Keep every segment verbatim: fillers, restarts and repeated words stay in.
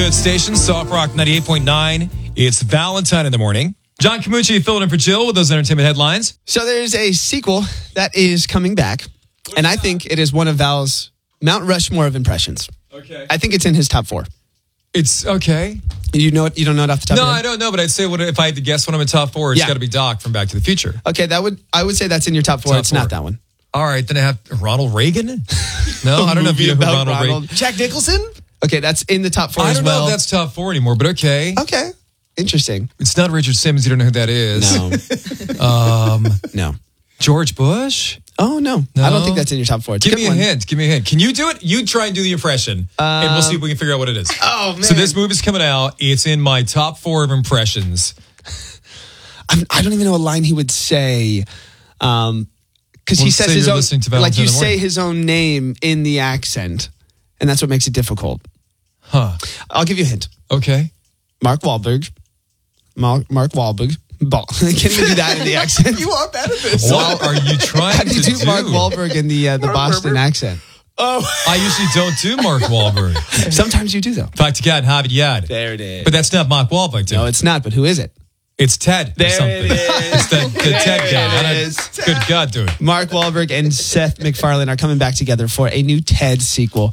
feel-good station, Soft Rock ninety-eight point nine. It's Valentine in the morning. John Camucci filling in for Jill with those entertainment headlines. So there's a sequel that is coming back, and I think it is one of Val's Mount Rushmore of impressions. Okay. I think it's in his top four. It's okay. You know it? You don't know it off the top No, of your I head? don't know, but I'd say what if I had to guess one of my top four, it's Yeah. got to be Doc from Back to the Future. Okay, that would I would say that's in your top four. Top it's four. not that one. All right, then I have Ronald Reagan? No, I don't know if you know who about Ronald, Ronald. Reagan. Jack Nicholson? Okay, that's in the top four I as don't well. know if that's top four anymore, but okay. Okay, interesting. It's not Richard Simmons. You don't know who that is. No, Um, no. George Bush? Oh no. No? I don't think that's in your top four. It's Give good me a one. hint. Give me a hint. Can you do it? You try and do the impression, and we'll see if we can figure out what it is. Oh man. So this movie's coming out. It's in my top four of impressions. I'm, I don't even know a line he would say. Um, because he Well, says say his you're own, listening to like Valentine you in the say morning. his own name in the accent, and that's what makes it difficult. Huh. I'll give you a hint. Okay. Mark Wahlberg. Mark, Mark Wahlberg. Ball. I can't even do that in the accent. You are bad at this. What are you trying How do you to do, do? Mark Wahlberg in the uh, the Boston accent? Oh, I usually don't do Mark Wahlberg. Sometimes you do though. Fact to God, have it yet. There it is. But that's not Mark Wahlberg, dude. No, it's not. But who is it? It's Ted. or There something. it is. It's the, the Ted There guy. it I don't- is. Good God, dude. Mark Wahlberg and Seth MacFarlane are coming back together for a new Ted sequel.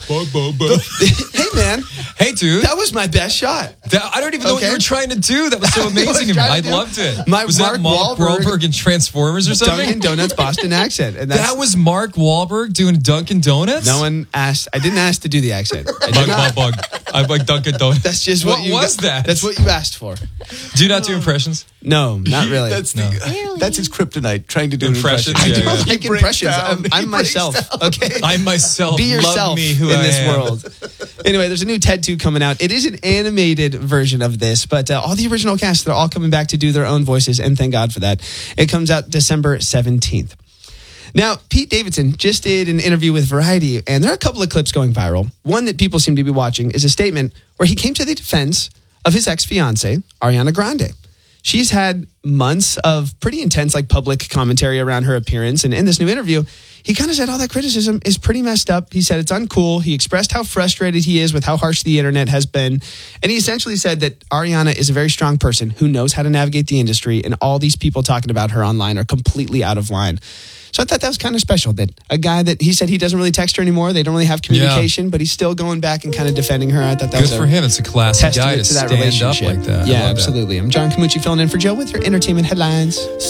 Hey man, Hey, dude. that was my best shot. That- I don't even know what Okay. you were trying to do. That was so I was amazing to me. trying to I do loved it. my was that Mark Mark Wahlberg- Wahlberg in Transformers or something? Dunkin' Donuts Boston accent, and that's That was Mark Wahlberg doing Dunkin' Donuts? no one asked. I didn't ask to do the accent. I did Mark not. Wahlberg. I like Dunkin' Donuts. That's just what, What you was got- that? That's what you asked for. Do you not do impressions? No, not really. that's the that's his kryptonite. Trying to do Impressions, an yeah, impression. yeah. I like He breaks impressions. down. I'm, He I'm breaks myself. down. Okay. I myself Be yourself love me who in I this am. world. Anyway, there's a new Ted two coming out. It is an animated version of this, but uh, all the original cast, they're all coming back to do their own voices, and thank God for that. It comes out December seventeenth. Now, Pete Davidson just did an interview with Variety, and there are a couple of clips going viral. One that people seem to be watching is a statement where he came to the defense of his ex-fiancée, Ariana Grande. She's had months of pretty intense, like, public commentary around her appearance. And in this new interview, he kind of said all that criticism is pretty messed up. He said it's uncool. He expressed how frustrated he is with how harsh the internet has been. And he essentially said that Ariana is a very strong person who knows how to navigate the industry. And all these people talking about her online are completely out of line. So I thought that was kind of special that a guy that he said he doesn't really text her anymore. They don't really have communication, but he's still going back and kind of defending her. I thought that Good was a for him. It's a classy guy testament to to that stand up relationship. like that. I Yeah, love that. absolutely. I'm John Camucci filling in for Joe with your entertainment headlines.